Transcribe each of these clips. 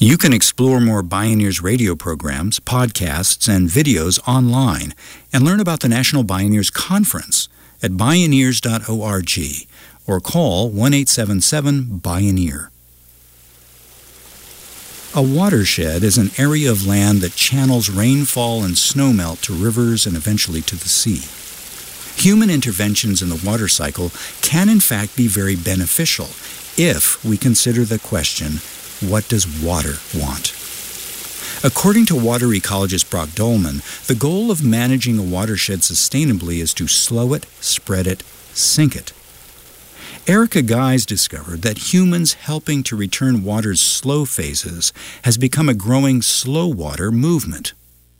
You can explore more Bioneers radio programs, podcasts, and videos online and learn about the National Bioneers Conference at bioneers.org or call 1-877-BIONEER. A watershed is an area of land that channels rainfall and snowmelt to rivers and eventually to the sea. Human interventions in the water cycle can in fact be very beneficial if we consider the question, what does water want? According to water ecologist Brock Dolman, the goal of managing a watershed sustainably is to slow it, spread it, sink it. Erica Guys discovered that humans helping to return water's slow phases has become a growing slow water movement.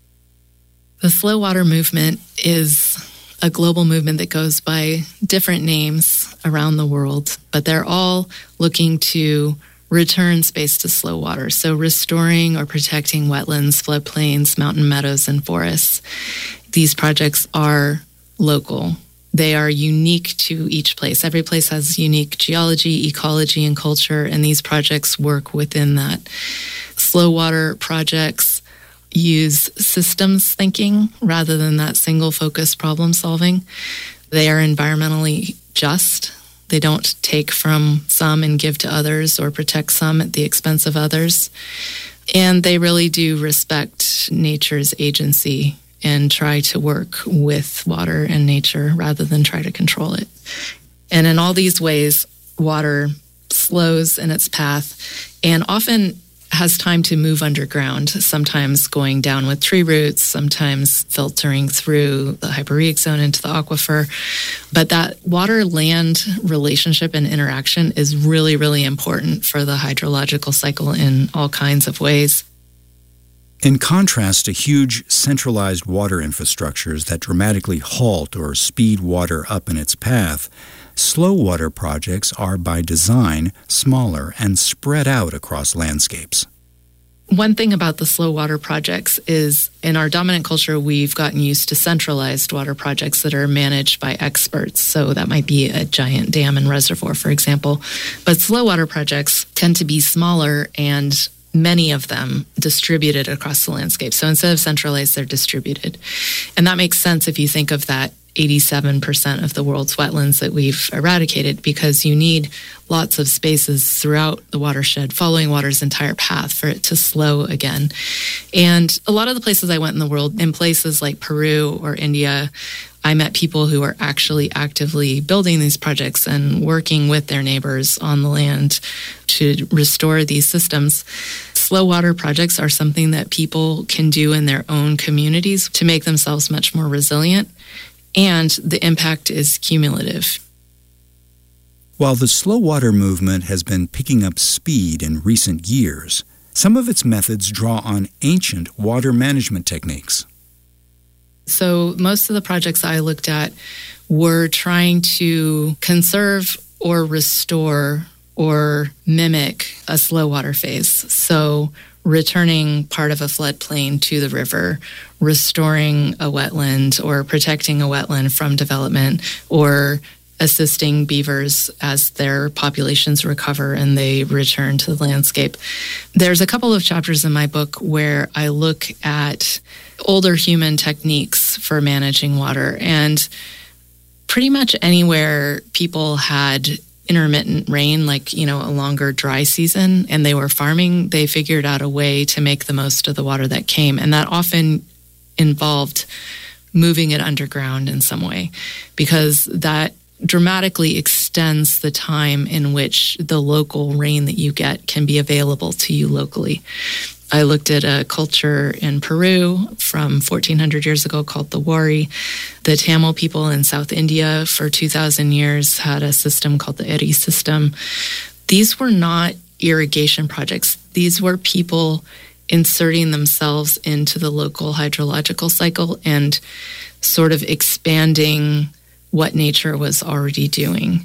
The slow water movement is a global movement that goes by different names around the world, but they're all looking to return space to slow water, so restoring or protecting wetlands, floodplains, mountain meadows, and forests. These projects are local. They are unique to each place. Every place has unique geology, ecology, and culture, and these projects work within that. Slow water projects use systems thinking rather than that single-focused problem solving. They are environmentally just. They don't take from some and give to others or protect some at the expense of others. And they really do respect nature's agency and try to work with water and nature rather than try to control it. And in all these ways, water slows in its path and often has time to move underground, sometimes going down with tree roots, sometimes filtering through the hyporheic zone into the aquifer. But that water-land relationship and interaction is really, really important for the hydrological cycle in all kinds of ways. In contrast to huge centralized water infrastructures that dramatically halt or speed water up in its path, slow water projects are by design smaller and spread out across landscapes. One thing about the slow water projects is in our dominant culture, we've gotten used to centralized water projects that are managed by experts. So that might be a giant dam and reservoir, for example. But slow water projects tend to be smaller and many of them distributed across the landscape. So instead of centralized, they're distributed. And that makes sense if you think of that 87% of the world's wetlands that we've eradicated, because you need lots of spaces throughout the watershed following water's entire path for it to slow again. And a lot of the places I went in the world, in places like Peru or India, I met people who are actually actively building these projects and working with their neighbors on the land to restore these systems. Slow water projects are something that people can do in their own communities to make themselves much more resilient, and the impact is cumulative. While the slow water movement has been picking up speed in recent years, some of its methods draw on ancient water management techniques. So most of the projects I looked at were trying to conserve or restore or mimic a slow water phase. So returning part of a floodplain to the river, restoring a wetland or protecting a wetland from development, or assisting beavers as their populations recover and they return to the landscape. There's a couple of chapters in my book where I look at older human techniques for managing water, and pretty much anywhere people had intermittent rain, like, a longer dry season, and they were farming, they figured out a way to make the most of the water that came. And that often involved moving it underground in some way, because that dramatically extends the time in which the local rain that you get can be available to you locally. I looked at a culture in Peru from 1400 years ago called the Wari. The Tamil people in South India for 2,000 years had a system called the Eri system. These were not irrigation projects. These were people inserting themselves into the local hydrological cycle and sort of expanding what nature was already doing.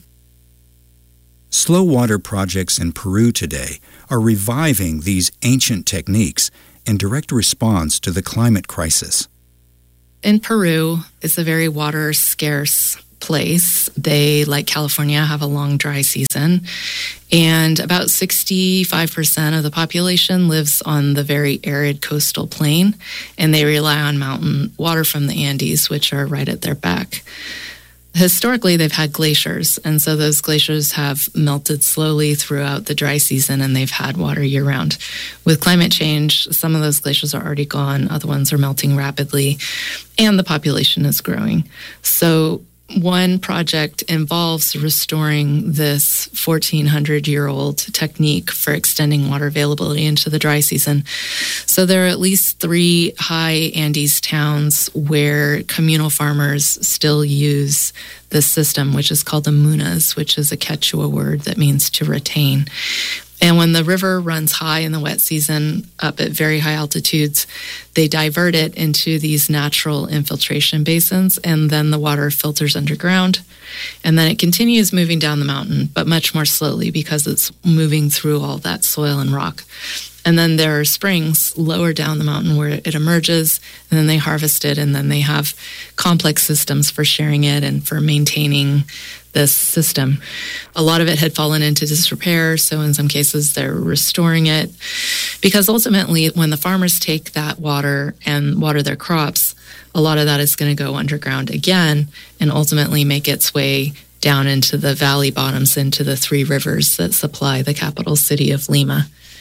Slow water projects in Peru today are reviving these ancient techniques in direct response to the climate crisis. In Peru, it's a very water-scarce place. They, like California, have a long dry season. And about 65% of the population lives on the very arid coastal plain, and they rely on mountain water from the Andes, which are right at their back. Historically, they've had glaciers, and so those glaciers have melted slowly throughout the dry season, and they've had water year-round. With climate change, some of those glaciers are already gone, other ones are melting rapidly, and the population is growing. So one project involves restoring this 1,400-year-old technique for extending water availability into the dry season. So there are at least 3 high Andes towns where communal farmers still use this system, which is called the munas, which is a Quechua word that means to retain. And when the river runs high in the wet season up at very high altitudes, they divert it into these natural infiltration basins, and then the water filters underground. And then it continues moving down the mountain, but much more slowly because it's moving through all that soil and rock. And then there are springs lower down the mountain where it emerges, and then they harvest it, and then they have complex systems for sharing it and for maintaining this system. A lot of it had fallen into disrepair, so in some cases they're restoring it. Because ultimately, when the farmers take that water and water their crops, a lot of that is going to go underground again and ultimately make its way down into the valley bottoms, into the 3 rivers that supply the capital city of Lima.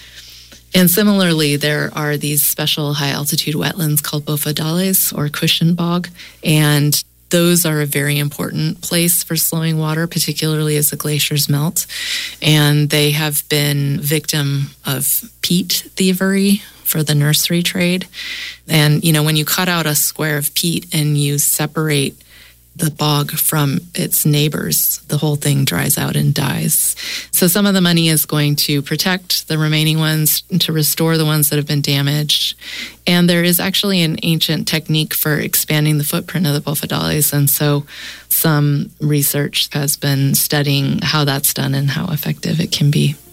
And similarly, there are these special high-altitude wetlands called bofedales or cushion bog, and those are a very important place for slowing water, particularly as the glaciers melt. And they have been victim of peat thievery for the nursery trade. And, when you cut out a square of peat and you separate the bog from its neighbors, the whole thing dries out and dies. So some of the money is going to protect the remaining ones, to restore the ones that have been damaged. And there is actually an ancient technique for expanding the footprint of the bofedales. And so some research has been studying how that's done and how effective it can be.